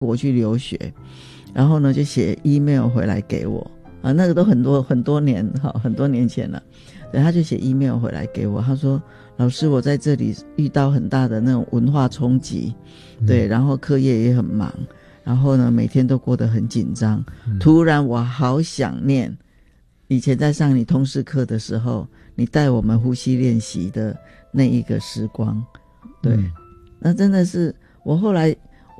国去留学，然后呢就写 email 回来给我啊，那个都很多年很多年前了。对，他就写 email 回来给我，他说老师我在这里遇到很大的那种文化冲击，对，然后课业也很忙，然后呢每天都过得很紧张，突然我好想念以前在上你通识课的时候你带我们呼吸练习的那一个时光。对，那真的是我后来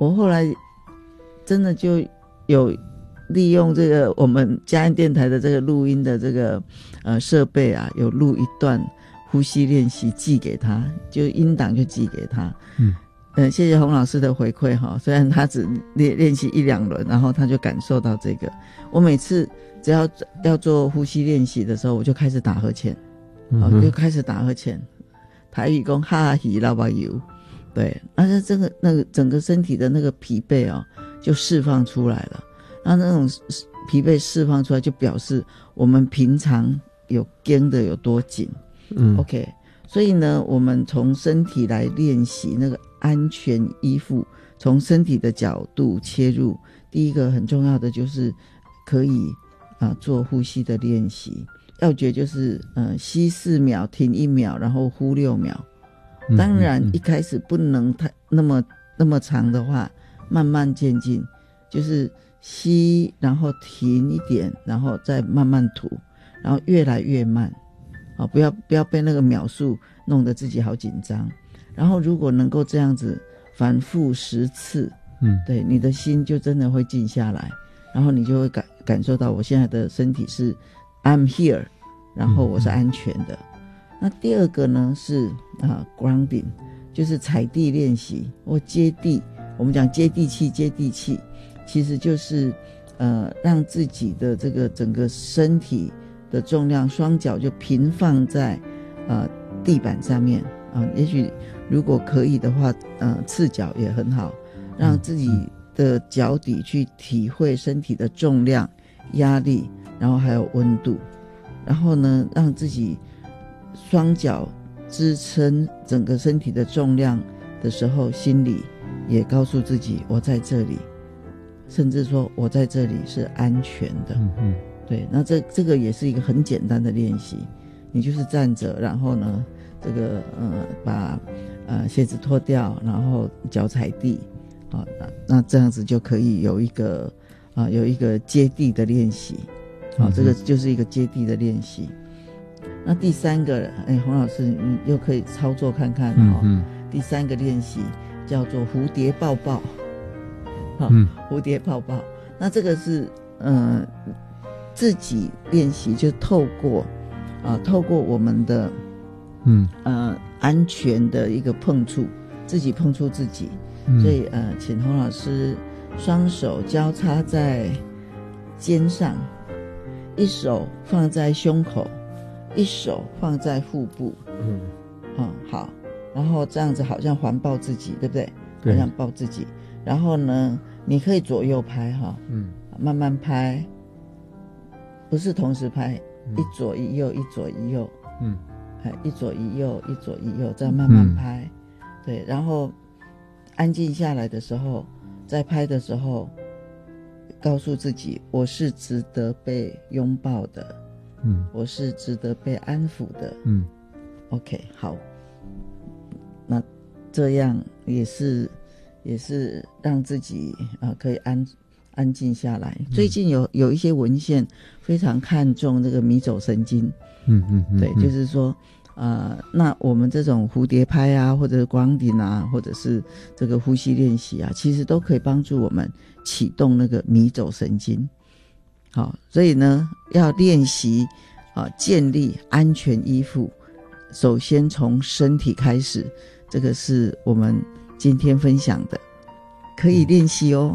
真的就有利用这个我们嘉恩电台的这个录音的这个设备啊，有录一段呼吸练习寄给他，就音档就寄给他。谢谢洪老师的回馈哈，虽然他只练习1-2轮，然后他就感受到这个。我每次只要做呼吸练习的时候，我就开始打呵欠，就开始打呵欠。台语说哈希拉巴油，对，而且这个那个整个身体的那个疲惫就释放出来了。那种疲惫释放出来，就表示我们平常有绷的有多紧。OK， 所以呢，我们从身体来练习那个安全依附，从身体的角度切入。第一个很重要的就是可以做呼吸的练习。要诀就是吸4秒，停1秒，然后呼6秒。当然一开始不能太那么长的话，慢慢渐进，就是吸，然后停一点，然后再慢慢吐，然后越来越慢。不要被那个秒数弄得自己好紧张。然后如果能够这样子反复10次，对，你的心就真的会静下来，然后你就会感受到我现在的身体是 I'm here， 然后我是安全的。那第二个呢是grounding， 就是踩地练习或接地。我们讲接地气，其实就是让自己的这个整个身体的重量，双脚就平放在地板上面也许如果可以的话赤脚也很好，让自己的脚底去体会身体的重量、压力，然后还有温度，然后呢让自己双脚支撑整个身体的重量的时候，心里也告诉自己我在这里，甚至说我在这里是安全的。对，那这个也是一个很简单的练习，你就是站着，然后呢这个把鞋子脱掉，然后脚踩地那这样子就可以有一个接地的练习。这个就是一个接地的练习。那第三个洪老师你又可以操作看看第三个练习叫做蝴蝶抱抱。蝴蝶抱抱，那这个是自己练习，就透过我们的安全的一个碰触，自己碰触自己。所以请洪老师双手交叉在肩上，一手放在胸口，一手放在腹部。好，然后这样子好像环抱自己，对不对？好像抱自己。然后呢你可以左右拍慢慢拍，不是同时拍，一左一右，一左一右，一左一右，一左一右，这样慢慢拍。对，然后安静下来的时候，在拍的时候告诉自己我是值得被拥抱的，我是值得被安抚的。OK， 好，那这样也是让自己可以安静下来。最近有一些文献非常看重这个迷走神经。对，就是说那我们这种蝴蝶拍啊，或者是grounding啊，或者是这个呼吸练习啊，其实都可以帮助我们启动那个迷走神经。好，所以呢要练习建立安全依附，首先从身体开始，这个是我们今天分享的，可以练习哦。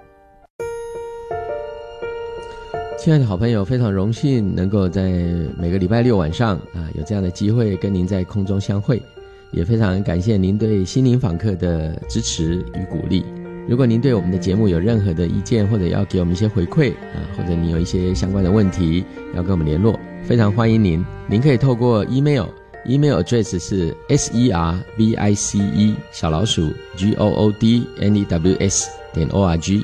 亲爱的好朋友，非常荣幸能够在每个礼拜六晚上有这样的机会跟您在空中相会，也非常感谢您对心灵访客的支持与鼓励。如果您对我们的节目有任何的意见，或者要给我们一些回馈或者你有一些相关的问题要跟我们联络，非常欢迎您可以透过 email ，email address 是 service_goodnews.org。